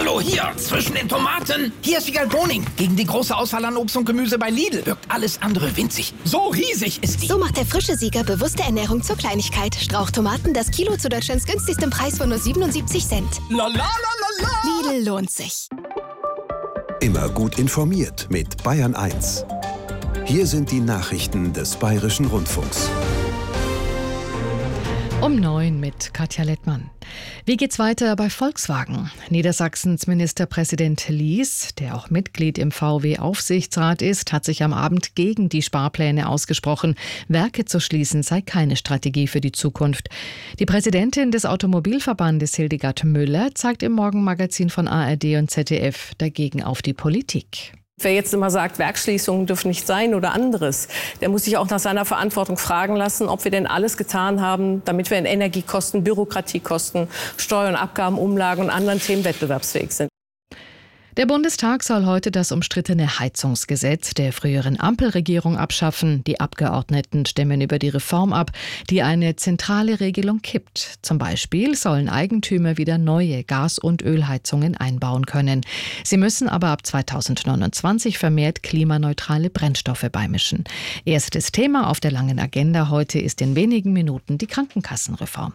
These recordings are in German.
Hallo, hier, zwischen den Tomaten. Hier ist Vigal Boning. Gegen die große Auswahl an Obst und Gemüse bei Lidl wirkt alles andere winzig. So riesig ist die. So macht der frische Sieger bewusste Ernährung zur Kleinigkeit. Strauchtomaten, das Kilo zu Deutschlands günstigstem Preis von nur 77 Cent. La la la la la. Lidl lohnt sich. Immer gut informiert mit Bayern 1. Hier sind die Nachrichten des Bayerischen Rundfunks. Um 9 mit Katja Lettmann. Wie geht's weiter bei Volkswagen? Niedersachsens Ministerpräsident Lies, der auch Mitglied im VW-Aufsichtsrat ist, hat sich am Abend gegen die Sparpläne ausgesprochen. Werke zu schließen sei keine Strategie für die Zukunft. Die Präsidentin des Automobilverbandes Hildegard Müller zeigt im Morgenmagazin von ARD und ZDF dagegen auf die Politik. Wer jetzt immer sagt, Werksschließungen dürfen nicht sein oder anderes, der muss sich auch nach seiner Verantwortung fragen lassen, ob wir denn alles getan haben, damit wir in Energiekosten, Bürokratiekosten, Steuern, Abgaben, Umlagen und anderen Themen wettbewerbsfähig sind. Der Bundestag soll heute das umstrittene Heizungsgesetz der früheren Ampelregierung abschaffen. Die Abgeordneten stimmen über die Reform ab, die eine zentrale Regelung kippt. Zum Beispiel sollen Eigentümer wieder neue Gas- und Ölheizungen einbauen können. Sie müssen aber ab 2029 vermehrt klimaneutrale Brennstoffe beimischen. Erstes Thema auf der langen Agenda heute ist in wenigen Minuten die Krankenkassenreform.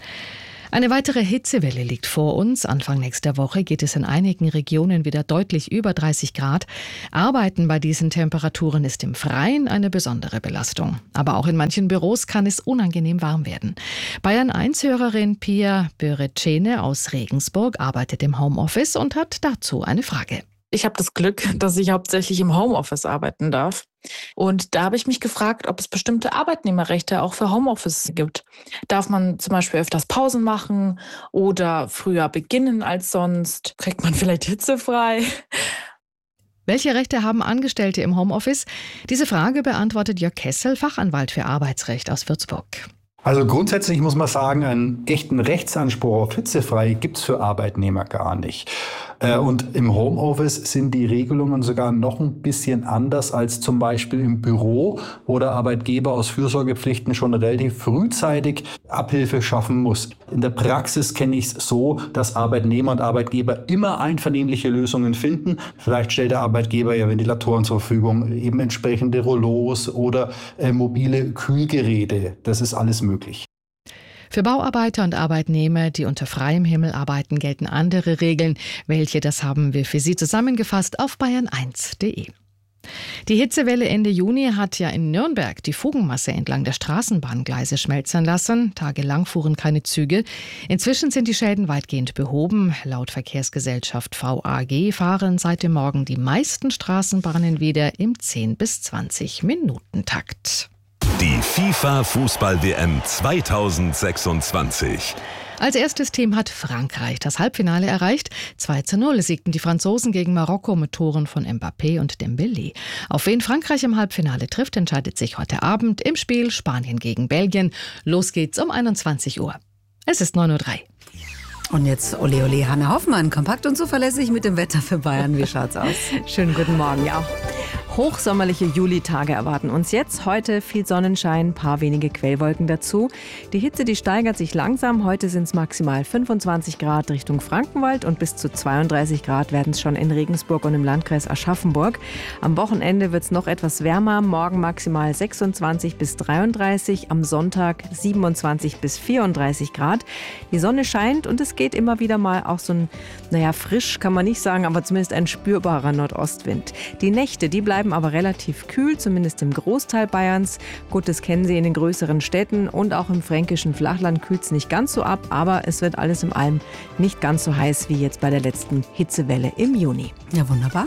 Eine weitere Hitzewelle liegt vor uns. Anfang nächster Woche geht es in einigen Regionen wieder deutlich über 30 Grad. Arbeiten bei diesen Temperaturen ist im Freien eine besondere Belastung. Aber auch in manchen Büros kann es unangenehm warm werden. Bayern-1-Hörerin Pia Börecene aus Regensburg arbeitet im Homeoffice und hat dazu eine Frage. Ich habe das Glück, dass ich hauptsächlich im Homeoffice arbeiten darf. Und da habe ich mich gefragt, ob es bestimmte Arbeitnehmerrechte auch für Homeoffice gibt. Darf man zum Beispiel öfters Pausen machen oder früher beginnen als sonst? Kriegt man vielleicht hitzefrei? Welche Rechte haben Angestellte im Homeoffice? Diese Frage beantwortet Jörg Kessel, Fachanwalt für Arbeitsrecht aus Würzburg. Also grundsätzlich muss man sagen, einen echten Rechtsanspruch auf hitzefrei gibt es für Arbeitnehmer gar nicht. Und im Homeoffice sind die Regelungen sogar noch ein bisschen anders als zum Beispiel im Büro, wo der Arbeitgeber aus Fürsorgepflichten schon relativ frühzeitig Abhilfe schaffen muss. In der Praxis kenne ich es so, dass Arbeitnehmer und Arbeitgeber immer einvernehmliche Lösungen finden. Vielleicht stellt der Arbeitgeber ja Ventilatoren zur Verfügung, eben entsprechende Rollos oder mobile Kühlgeräte. Das ist alles möglich. Für Bauarbeiter und Arbeitnehmer, die unter freiem Himmel arbeiten, gelten andere Regeln. Welche, das haben wir für Sie zusammengefasst auf bayern1.de. Die Hitzewelle Ende Juni hat ja in Nürnberg die Fugenmasse entlang der Straßenbahngleise schmelzen lassen. Tagelang fuhren keine Züge. Inzwischen sind die Schäden weitgehend behoben. Laut Verkehrsgesellschaft VAG fahren seit dem Morgen die meisten Straßenbahnen wieder im 10- bis 20-Minuten-Takt. Die FIFA-Fußball-WM 2026. Als erstes Team hat Frankreich das Halbfinale erreicht. 2:0 siegten die Franzosen gegen Marokko mit Toren von Mbappé und Dembélé. Auf wen Frankreich im Halbfinale trifft, entscheidet sich heute Abend im Spiel Spanien gegen Belgien. Los geht's um 21 Uhr. Es ist 9:03 Uhr. Und jetzt Ole Ole, Hanna Hoffmann, kompakt und zuverlässig mit dem Wetter für Bayern. Wie schaut's aus? Schönen guten Morgen, ja. Hochsommerliche Julitage erwarten uns jetzt. Heute viel Sonnenschein, paar wenige Quellwolken dazu. Die Hitze, die steigert sich langsam. Heute sind es maximal 25 Grad Richtung Frankenwald und bis zu 32 Grad werden es schon in Regensburg und im Landkreis Aschaffenburg. Am Wochenende wird es noch etwas wärmer. Morgen maximal 26 bis 33, am Sonntag 27 bis 34 Grad. Die Sonne scheint und es geht immer wieder mal auch so ein, frisch kann man nicht sagen, aber zumindest ein spürbarer Nordostwind. Die Nächte, die bleiben aber relativ kühl, zumindest im Großteil Bayerns. Gut, das kennen Sie in den größeren Städten und auch im fränkischen Flachland kühlt es nicht ganz so ab, aber es wird alles in allem nicht ganz so heiß wie jetzt bei der letzten Hitzewelle im Juni. Ja, wunderbar.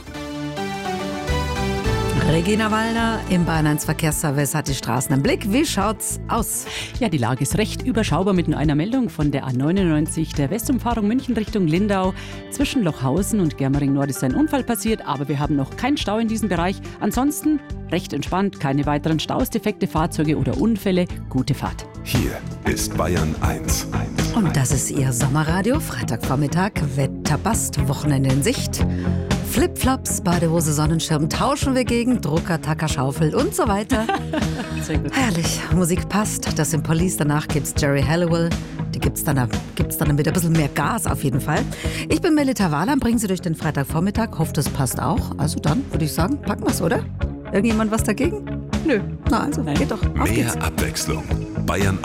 Regina Wallner im Bayern 1 Verkehrsservice hat die Straßen im Blick. Wie schaut's aus? Ja, die Lage ist recht überschaubar mit nur einer Meldung von der A99, der Westumfahrung München Richtung Lindau. Zwischen Lochhausen und Germering Nord ist ein Unfall passiert, aber wir haben noch keinen Stau in diesem Bereich. Ansonsten recht entspannt, keine weiteren Staus, defekte Fahrzeuge oder Unfälle. Gute Fahrt. Hier ist Bayern 1. Und das ist Ihr Sommerradio, Freitagvormittag, Wetterbast, Wochenende in Sicht. Flipflops, Badehose, Sonnenschirm tauschen wir gegen Drucker, Tacker, Schaufel und so weiter. Sehr gut. Herrlich, Musik passt. Das sind Police, danach gibt's Jerry Halliwell. Die gibt's dann mit ein bisschen mehr Gas auf jeden Fall. Ich bin Melita Wahler, bringen Sie durch den Freitagvormittag. Hoffe, das passt auch. Also dann würde ich sagen, packen wir's, oder? Irgendjemand was dagegen? Nö. Na also, geht doch. Auf geht's. Mehr Abwechslung. Bayern